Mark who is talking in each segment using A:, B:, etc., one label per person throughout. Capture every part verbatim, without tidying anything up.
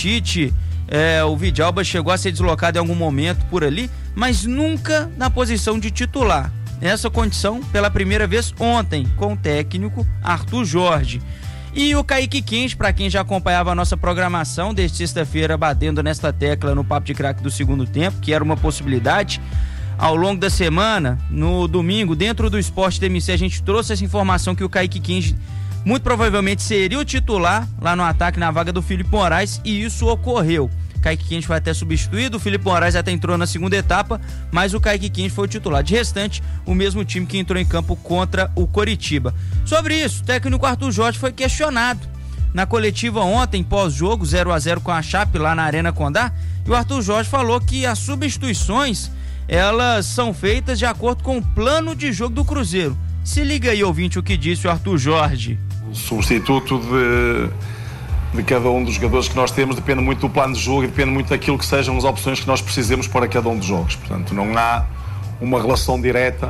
A: Tite, é, o Vidalba chegou a ser deslocado em algum momento por ali, mas nunca na posição de titular. Nessa condição, pela primeira vez ontem, com o técnico Arthur Jorge. E o Kaique Quente, para quem já acompanhava a nossa programação desde sexta-feira, batendo nesta tecla no Papo de Craque do segundo tempo, que era uma possibilidade, ao longo da semana, no domingo, dentro do Esporte D M C, a gente trouxe essa informação que o Kaique Quente muito provavelmente seria o titular lá no ataque na vaga do Felipe Moraes, e isso ocorreu. Kaique Quente foi até substituído, o Felipe Moraes até entrou na segunda etapa, mas o Kaique Quente foi o titular. De restante, o mesmo time que entrou em campo contra o Coritiba. Sobre isso, o técnico Arthur Jorge foi questionado na coletiva ontem, pós-jogo, zero a zero com a Chape lá na Arena Condá, e o Arthur Jorge falou que as substituições, elas são feitas de acordo com o plano de jogo do Cruzeiro. Se liga aí, ouvinte, o que disse o Arthur Jorge.
B: O substituto de... de cada um dos jogadores que nós temos depende muito do plano de jogo e depende muito daquilo que sejam as opções que nós precisemos para cada um dos jogos. Portanto, não há uma relação direta,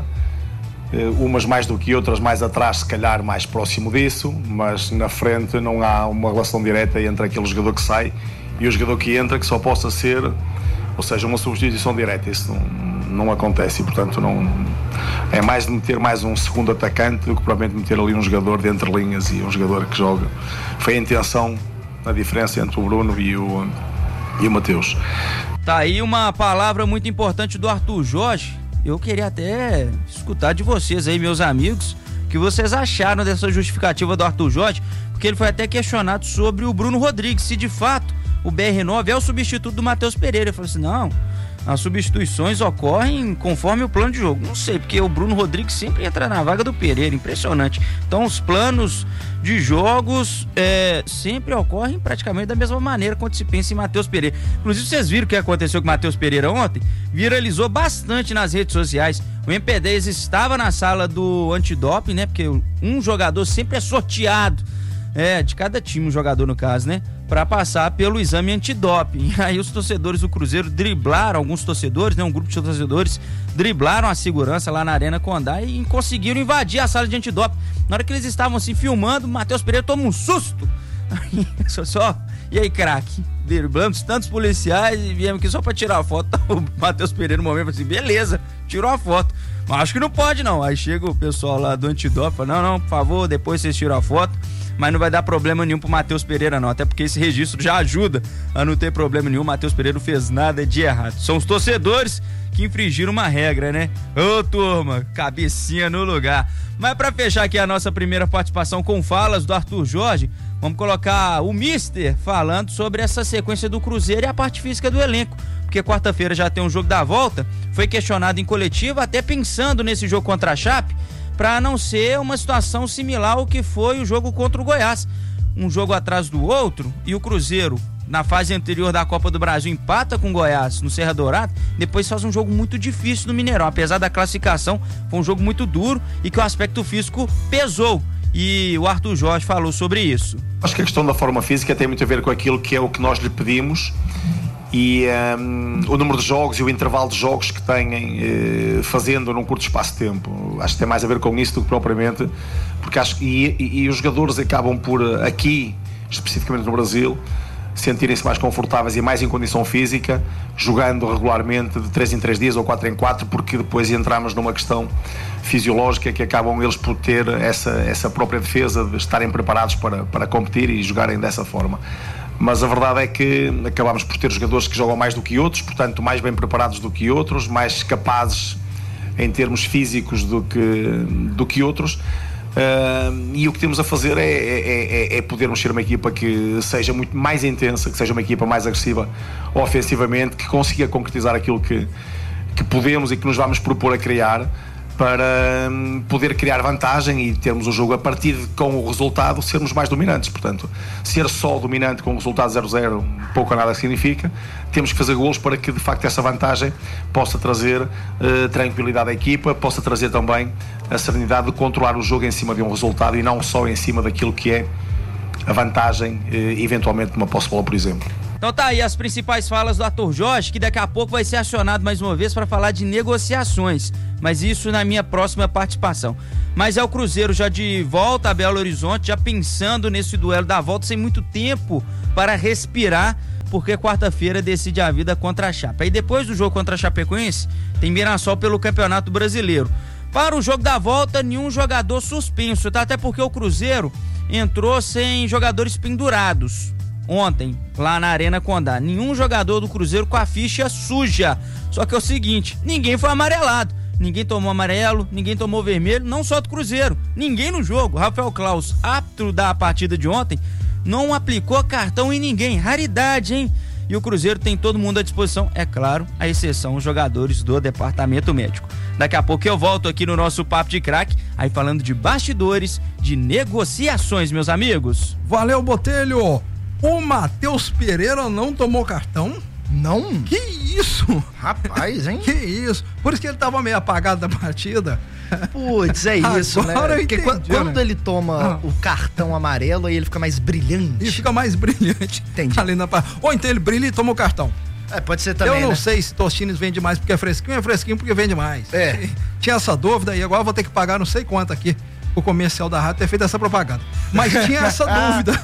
B: umas mais do que outras, mais atrás, se calhar mais próximo disso, mas na frente não há uma relação direta entre aquele jogador que sai e o jogador que entra, que só possa ser, ou seja, uma substituição direta. Isso não, não acontece e, portanto, não, é mais de meter mais um segundo atacante do que provavelmente meter ali um jogador de entre linhas e um jogador que joga. Foi a intenção, a diferença entre o Bruno e o, e o Mateus.
A: Tá aí uma palavra muito importante do Arthur Jorge. Eu queria até escutar de vocês aí, meus amigos, o que vocês acharam dessa justificativa do Arthur Jorge, porque ele foi até questionado sobre o Bruno Rodrigues, se de fato o B R nove é o substituto do Matheus Pereira. Ele falou assim, não, as substituições ocorrem conforme o plano de jogo. Não sei, porque o Bruno Rodrigues sempre entra na vaga do Pereira, impressionante. Então os planos de jogos é, sempre ocorrem praticamente da mesma maneira quando se pensa em Matheus Pereira. Inclusive vocês viram o que aconteceu com o Matheus Pereira ontem? Viralizou bastante nas redes sociais. O M P dez estava na sala do antidoping, né? Porque um jogador sempre é sorteado, é, de cada time, um jogador no caso, né? Para passar pelo exame antidoping. Aí os torcedores do Cruzeiro driblaram, alguns torcedores, né, um grupo de torcedores driblaram a segurança lá na Arena Condá e conseguiram invadir a sala de antidoping. Na hora que eles estavam assim filmando, o Matheus Pereira toma um susto. Aí, só, só, e aí, craque? Driblamos tantos policiais e viemos aqui só para tirar a foto. O Matheus Pereira no momento falou assim, beleza, tirou a foto. Mas acho que não pode não. Aí chega o pessoal lá do antidoping, fala, não, não, por favor, depois vocês tiram a foto. Mas não vai dar problema nenhum pro Matheus Pereira não, até porque esse registro já ajuda a não ter problema nenhum. O Matheus Pereira não fez nada de errado. São os torcedores que infringiram uma regra, né? Ô turma, cabecinha no lugar. Mas pra fechar aqui a nossa primeira participação com falas do Arthur Jorge, vamos colocar o Mister falando sobre essa sequência do Cruzeiro e a parte física do elenco. Porque quarta-feira já tem um jogo da volta, foi questionado em coletiva, até pensando nesse jogo contra a Chape, para não ser uma situação similar ao que foi o jogo contra o Goiás. Um jogo atrás do outro, e o Cruzeiro, na fase anterior da Copa do Brasil, empata com o Goiás no Serra Dourada, depois faz um jogo muito difícil no Mineirão. Apesar da classificação, foi um jogo muito duro e que o aspecto físico pesou. E o Arthur Jorge falou sobre isso.
B: Acho que a questão da forma física tem muito a ver com aquilo que é o que nós lhe pedimos e um, o número de jogos e o intervalo de jogos que têm eh, fazendo num curto espaço de tempo. Acho que tem mais a ver com isso do que propriamente, porque acho que e, e, e os jogadores acabam por aqui, especificamente no Brasil, sentirem-se mais confortáveis e mais em condição física, jogando regularmente de três em três dias ou quatro em quatro, porque depois entramos numa questão fisiológica que acabam eles por ter essa, essa própria defesa de estarem preparados para, para competir e jogarem dessa forma. Mas a verdade é que acabamos por ter jogadores que jogam mais do que outros, portanto mais bem preparados do que outros, mais capazes em termos físicos do que, do que outros. Uh, e o que temos a fazer é, é, é, é podermos ser uma equipa que seja muito mais intensa, que seja uma equipa mais agressiva ofensivamente, que consiga concretizar aquilo que, que podemos e que nos vamos propor a criar, para um, poder criar vantagem e termos o jogo a partir de, com o resultado, sermos mais dominantes. Portanto, ser só dominante com o resultado zero a zero pouco ou nada significa. Temos que fazer golos para que de facto essa vantagem possa trazer uh, tranquilidade à equipa, possa trazer também a serenidade de controlar o jogo em cima de um resultado e não só em cima daquilo que é a vantagem, uh, eventualmente, de uma posse de bola, por exemplo.
A: Então tá aí as principais falas do Arthur Jorge, que daqui a pouco vai ser acionado mais uma vez para falar de negociações, mas isso na minha próxima participação. Mas é o Cruzeiro já de volta a Belo Horizonte, já pensando nesse duelo da volta, sem muito tempo para respirar, porque quarta-feira decide a vida contra a Chape. Aí depois do jogo contra a Chapecoense, tem Mirassol pelo Campeonato Brasileiro. Para o jogo da volta, nenhum jogador suspenso, tá? Até porque o Cruzeiro entrou sem jogadores pendurados ontem, lá na Arena Condá. Nenhum jogador do Cruzeiro com a ficha suja. Só que é o seguinte, ninguém foi amarelado. Ninguém tomou amarelo, ninguém tomou vermelho, não só do Cruzeiro. Ninguém no jogo. Rafael Claus, árbitro da partida de ontem, não aplicou cartão em ninguém. Raridade, hein? E o Cruzeiro tem todo mundo à disposição, é claro, à exceção os jogadores do departamento médico. Daqui a pouco eu volto aqui no nosso Papo de Craque, aí falando de bastidores, de negociações, meus amigos.
C: Valeu, Botelho! O Matheus Pereira não tomou cartão?
D: Não?
C: Que isso?
D: Rapaz, hein?
C: Que isso? Por isso que ele tava meio apagado da partida.
D: Putz, é isso,
C: Agora
D: né? Porque
C: entendi,
D: quando, quando
C: né?
D: ele toma
C: Ah.
D: o cartão amarelo, aí ele fica mais brilhante.
C: E fica mais brilhante.
D: Entendi.
C: Ali na... Ou então ele brilha e toma o cartão.
D: É, pode ser também,
C: Eu não
D: né?
C: sei se Tostines vende mais porque é fresquinho, é fresquinho porque vende mais.
D: É.
C: Tinha essa dúvida e agora eu vou ter que pagar não sei quanto aqui o comercial da rádio ter feito essa propaganda. Mas tinha essa dúvida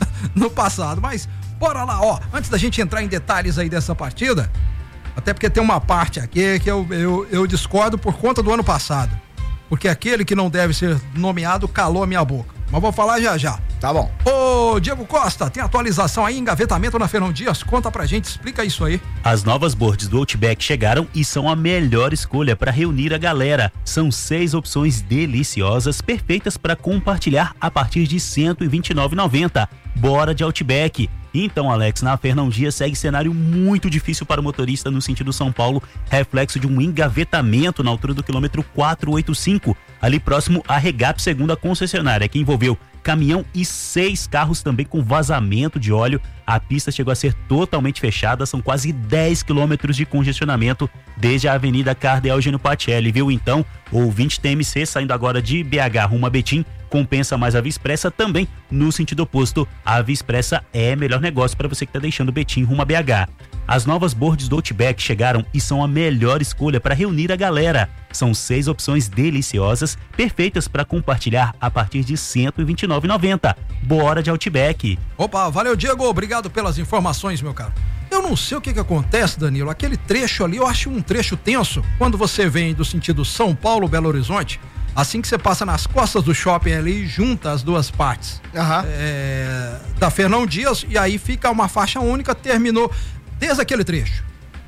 C: no passado. Mas bora lá, ó. Antes da gente entrar em detalhes aí dessa partida, até porque tem uma parte aqui que eu, eu, eu discordo por conta do ano passado. Porque aquele que não deve ser nomeado calou a minha boca. Mas vou falar já já.
D: Tá bom.
C: Ô, Diego Costa, tem atualização aí, engavetamento na Fernão Dias? Conta pra gente, explica isso aí.
E: As novas boards do Outback chegaram e são a melhor escolha para reunir a galera. São seis opções deliciosas, perfeitas para compartilhar a partir de cento e vinte e nove reais e noventa centavos. Bora de Outback! Então, Alex, na Fernão Dias segue cenário muito difícil para o motorista no sentido São Paulo, reflexo de um engavetamento na altura do quilômetro quatrocentos e oitenta e cinco, ali próximo à Regap, segundo a concessionária, que envolveu caminhão e seis carros também com vazamento de óleo. A pista chegou a ser totalmente fechada, são quase dez quilômetros de congestionamento desde a Avenida Cardeal Eugênio Patelli, viu? Então, o ouvinte T M C saindo agora de B H rumo a Betim, compensa mais a Via Expressa também no sentido oposto. A Via Expressa é melhor negócio para você que está deixando Betim rumo a B H. As novas boards do Outback chegaram e são a melhor escolha para reunir a galera. São seis opções deliciosas, perfeitas para compartilhar a partir de cento e vinte e nove reais e noventa centavos. Bora de Outback.
C: Opa, valeu, Diego, obrigado pelas informações, meu caro. Eu não sei o que que acontece, Danilo, aquele trecho ali, eu acho um trecho tenso, quando você vem do sentido São Paulo, Belo Horizonte, assim que você passa nas costas do shopping ali, junta as duas partes.
D: Aham.
C: É, da Fernão Dias, e aí fica uma faixa única, terminou desde aquele trecho.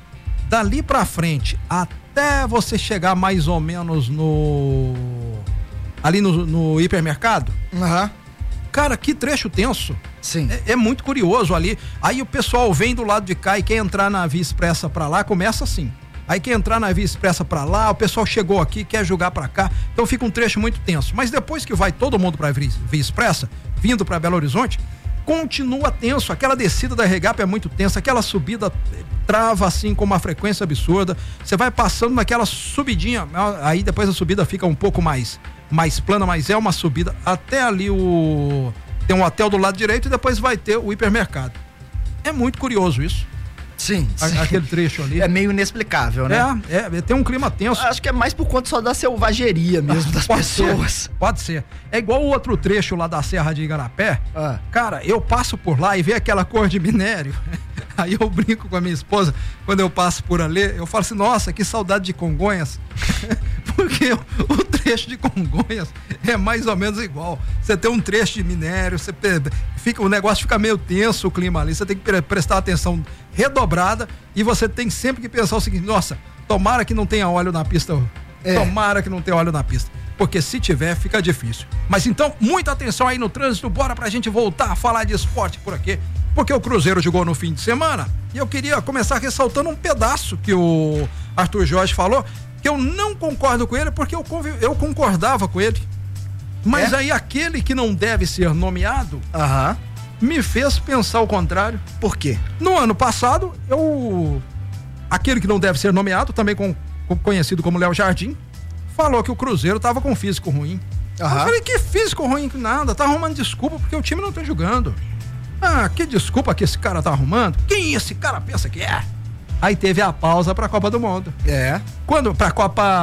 C: Dali pra frente, até você chegar mais ou menos no... ali no, no hipermercado.
D: Aham.
C: Cara, que trecho tenso.
D: Sim.
C: É, é muito curioso ali. Aí o pessoal vem do lado de cá e quer entrar na Via Expressa pra lá, começa assim. Aí quer entrar na Via Expressa pra lá, o pessoal chegou aqui, quer jogar pra cá. Então fica um trecho muito tenso. Mas depois que vai todo mundo pra Via Expressa, vindo pra Belo Horizonte, continua tenso. Aquela descida da Regap é muito tensa, aquela subida trava assim com uma frequência absurda. Você vai passando naquela subidinha, aí depois a subida fica um pouco mais, mais plana, mas é uma subida até ali o... tem um hotel do lado direito e depois vai ter o hipermercado. É muito curioso isso.
D: Sim,
C: A-
D: sim.
C: Aquele trecho ali.
D: É meio inexplicável, né?
C: É, é, tem um clima tenso.
D: Acho que é mais por conta só da selvageria mesmo das
C: Pode
D: pessoas.
C: ser, pode ser. É igual o outro trecho lá da Serra de Igarapé.
D: Ah.
C: Cara, eu passo por lá e vejo aquela cor de minério. Aí eu brinco com a minha esposa, quando eu passo por ali, eu falo assim, nossa, que saudade de Congonhas. Porque o, o trecho de Congonhas é mais ou menos igual. Você tem um trecho de minério, você pe- fica, o negócio fica meio tenso, o clima ali, você tem que pre- prestar atenção redobrada e você tem sempre que pensar o seguinte, nossa, tomara que não tenha óleo na pista.
D: É.
C: Tomara que não tenha óleo na pista. Porque se tiver, fica difícil. Mas então, muita atenção aí no trânsito, bora pra gente voltar a falar de esporte por aqui. Porque o Cruzeiro jogou no fim de semana e eu queria começar ressaltando um pedaço que o Arthur Jorge falou, que eu não concordo com ele, porque eu, convi- eu concordava com ele. Mas
D: É?
C: aí aquele que não deve ser nomeado
D: Aham.
C: me fez pensar o contrário.
D: Por quê?
C: No ano passado, eu. Aquele que não deve ser nomeado, também com, com- conhecido como Léo Jardim, falou que o Cruzeiro tava com físico ruim.
D: Aham.
C: Eu falei, que físico ruim que nada, tá arrumando desculpa porque o time não tá jogando. Ah, que desculpa que esse cara tá arrumando? Quem esse cara pensa que é? Aí teve a pausa pra Copa do Mundo.
D: É.
C: Quando, pra Copa